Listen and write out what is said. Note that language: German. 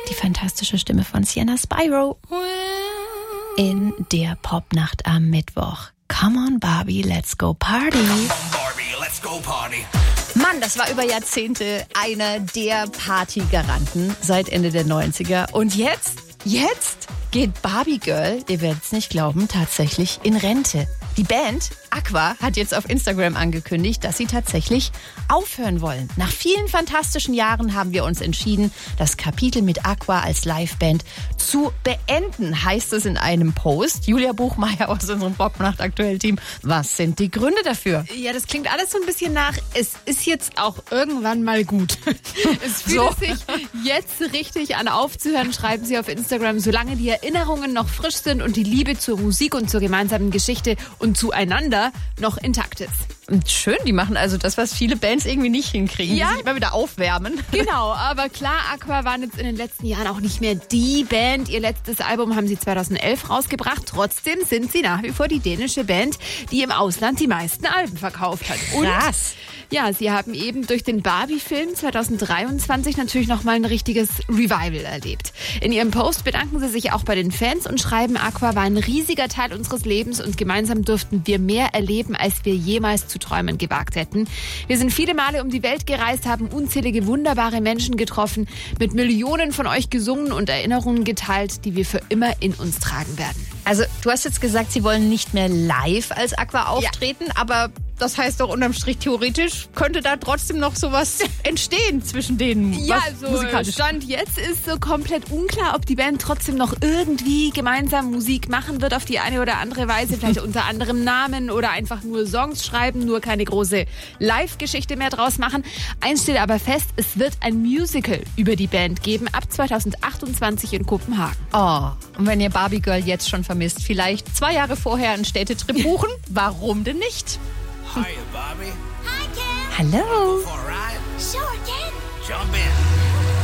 Die fantastische Stimme von Sienna Spyro in der Popnacht am Mittwoch. Come on Barbie, let's go party. Come on, Barbie, let's go party. Mann, das war über Jahrzehnte einer der Partygaranten seit Ende der 90er. Und jetzt geht Barbie Girl, ihr werdet es nicht glauben, tatsächlich in Rente. Die Band Aqua hat jetzt auf Instagram angekündigt, dass sie tatsächlich aufhören wollen. Nach vielen fantastischen Jahren haben wir uns entschieden, das Kapitel mit Aqua als Liveband zu beenden, heißt es in einem Post. Julia Buchmeier aus unserem Popnacht-Aktuell-Team. Was sind die Gründe dafür? Ja, das klingt alles so ein bisschen nach, es ist jetzt auch irgendwann mal gut. Es fühlt sich jetzt richtig an aufzuhören, schreiben sie auf Instagram, solange die Erinnerungen noch frisch sind und die Liebe zur Musik und zur gemeinsamen Geschichte und zueinander noch intakt ist. Und schön, die machen also das, was viele Bands irgendwie nicht hinkriegen, Ja. die sich immer wieder aufwärmen. Genau, aber klar, Aqua waren jetzt in den letzten Jahren auch nicht mehr die Band. Ihr letztes Album haben sie 2011 rausgebracht. Trotzdem sind sie nach wie vor die dänische Band, die im Ausland die meisten Alben verkauft hat. Und Krass. ja, sie haben eben durch den Barbie-Film 2023 natürlich nochmal ein richtiges Revival erlebt. In ihrem Post bedanken sie sich auch bei den Fans und schreiben, Aqua war ein riesiger Teil unseres Lebens und gemeinsam durften wir mehr erleben, als wir jemals zu träumen gewagt hätten. Wir sind viele Male um die Welt gereist, haben unzählige wunderbare Menschen getroffen, mit Millionen von euch gesungen und Erinnerungen geteilt, die wir für immer in uns tragen werden. Also du hast jetzt gesagt, sie wollen nicht mehr live als Aqua auftreten, aber das heißt doch unterm Strich theoretisch könnte da trotzdem noch sowas entstehen zwischen denen. Ja, was also musikalisch. Stand jetzt ist so komplett unklar, ob die Band trotzdem noch irgendwie gemeinsam Musik machen wird auf die eine oder andere Weise, vielleicht unter anderem Namen oder einfach nur Songs schreiben, nur keine große Live-Geschichte mehr draus machen. Eins steht aber fest, es wird ein Musical über die Band geben, ab 2028 in Kopenhagen. Oh, und wenn ihr Barbie Girl jetzt schon vermisst, vielleicht 2 Jahre vorher einen Städtetrip buchen? Warum denn nicht? Hi, Barbie. Hi, Ken. Hallo. For a ride? Sure, Ken. Jump in.